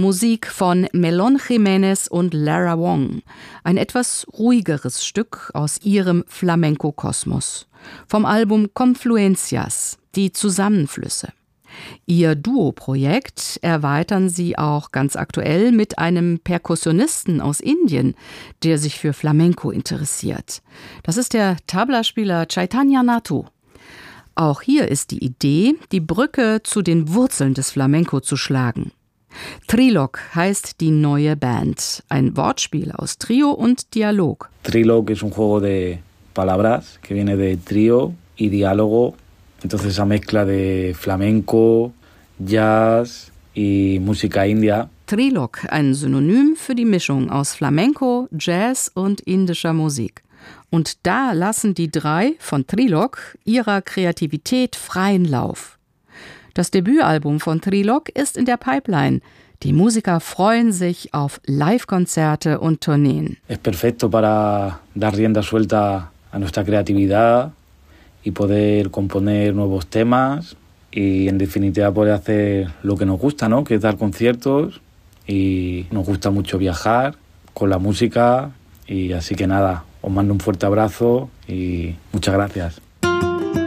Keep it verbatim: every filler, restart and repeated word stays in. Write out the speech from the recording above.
Musik von Melon Jiménez und Lara Wong. Ein etwas ruhigeres Stück aus ihrem Flamenco-Kosmos. Vom Album Confluencias, die Zusammenflüsse. Ihr Duo-Projekt erweitern sie auch ganz aktuell mit einem Perkussionisten aus Indien, der sich für Flamenco interessiert. Das ist der Tablaspieler Chaitanya Nathu. Auch hier ist die Idee, die Brücke zu den Wurzeln des Flamenco zu schlagen. Trilog heißt die neue Band, ein Wortspiel aus Trio und Dialog. Trilog es un juego de palabras que viene de trío y diálogo. Entonces esa mezcla de flamenco, jazz y música india. Trilog, ein Synonym für die Mischung aus Flamenco, Jazz und indischer Musik. Und da lassen die drei von Trilog ihrer Kreativität freien Lauf. Das Debütalbum von Trilog ist in der Pipeline. Die Musiker freuen sich auf Live-Konzerte und Tourneen. Es perfecto para dar rienda suelta a nuestra creatividad y poder componer nuevos temas y en definitiva poder hacer lo que nos gusta, ¿no? Que es dar conciertos y nos gusta mucho viajar con la música y así que nada, os mando un fuerte abrazo y muchas gracias.